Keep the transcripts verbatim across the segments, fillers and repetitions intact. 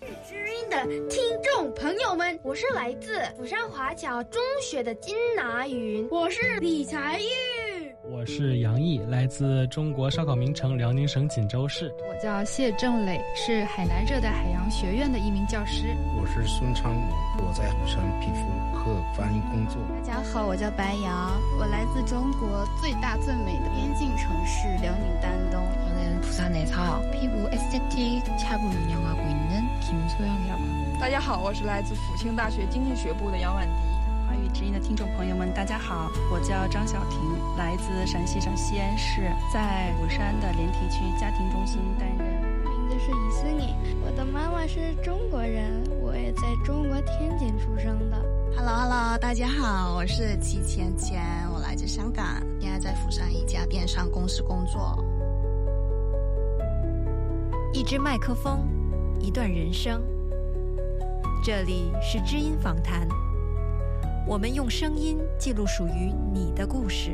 知音的听众朋友们，我是来自釜山华侨中学的金拿云，我是李才玉， 我是杨毅，来自中国烧烤名城辽宁省锦州市。 我叫谢正磊，是海南热带海洋学院的一名教师。 我是孙昌武，我在釜山皮肤科翻译工作。 大家好，我叫白瑶，我来自中国最大最美的边境城市辽宁丹东。 저는 부산에서 피부 에스테틱 샵을 운영하고 있는 김소영이라고 합니다. 大家好，我是来自辅庆大学经济学部的杨婉迪。 华语知音的听众朋友们，大家好，我叫张晓婷，来自陕西省西安市，在釜山的莲堤区家庭中心担任。 名字是伊思妮，我的妈妈是中国人，我也在中国天津出生的。 Hello Hello， 大家好，我是齐芊芊，我来自香港，现在在釜山一家电商公司工作。 一支麦克风，一段人生。这里是知音访谈，我们用声音记录属于你的故事。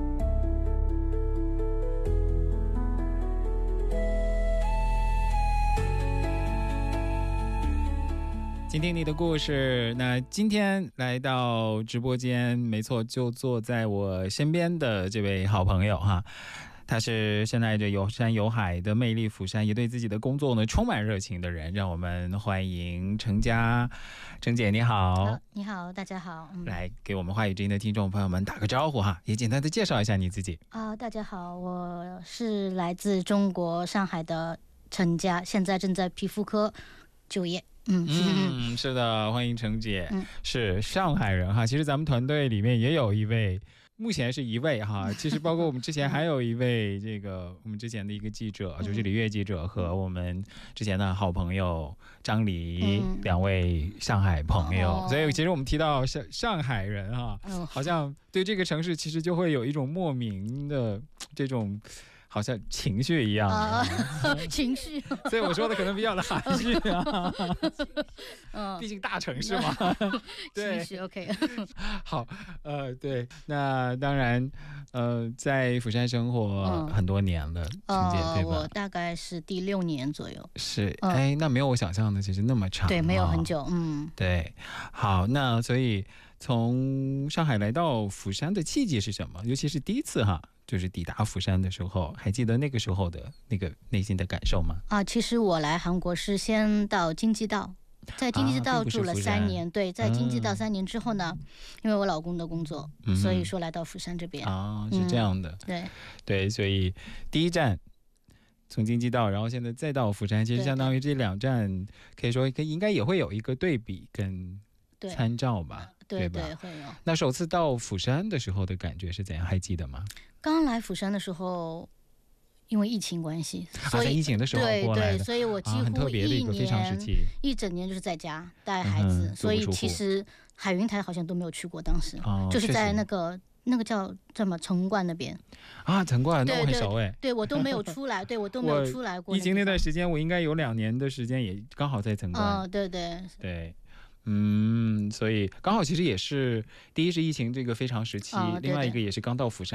倾听你的故事。那今天来到直播间，没错，就坐在我身边的这位好朋友哈。他是深爱着有山有海的魅力釜山，也对自己的工作呢充满热情的人，让我们欢迎程佳。程姐你好。 好，你好，大家好、 嗯、来给我们华语之音的听众朋友们打个招呼哈，也简单的介绍一下你自己啊、呃。大家好，我是来自中国上海的程佳，现在正在皮肤科就业。嗯嗯，是的，欢迎程姐、嗯、是上海人哈。其实咱们团队里面也有一位，目前是一位哈，其实包括我们之前还有一位这个我们之前的一个记者，就是李悦记者和我们之前的好朋友张黎、嗯、两位上海朋友、哦、所以其实我们提到上上海人哈、哦，好像对这个城市其实就会有一种莫名的这种好像情绪一样、啊、 情绪所以我说的可能比较的含蓄啊嗯，毕竟大城市嘛对情绪 OK 好呃对，那当然呃在釜山生活很多年了、嗯、程姐、呃、对吧？ 我大概是第六年左右。 是哎、嗯，那没有我想象的其实那么长。 对，没有很久。嗯， 对。好，那所以从上海来到釜山的契机是什么？尤其是第一次哈，就是抵达釜山的时候，还记得那个时候的那个内心的感受吗？ 啊，其实我来韩国是先到京畿道，在京畿道住了三年、啊、对，在京畿道三年之后呢、嗯、因为我老公的工作、嗯、所以说来到釜山这边啊，是这样的、嗯、 对对，所以第一站从京畿道，然后现在再到釜山，其实相当于这两站可以说应该也会有一个对比跟参照吧， 对, 对, 对吧？会有。 那首次到釜山的时候的感觉是怎样？还记得吗？ 刚来釜山的时候，因为疫情关系，所以、 啊、在疫情的时候过来的， 对对，所以我几乎一年、啊、很特别的一个非常时期，一整年就是在家带孩子、嗯，所以其实海云台好像都没有去过。当时、哦、就是在那个那个叫什么城关那边啊，城关那我很熟哎， 对我都没有出来，对我都没有出来过。 疫情那段时间，我应该有两年的时间也刚好在城关。 哦，对对对。嗯，所以刚好其实也是第一是疫情这个非常时期、哦、另外一个也是刚到釜山。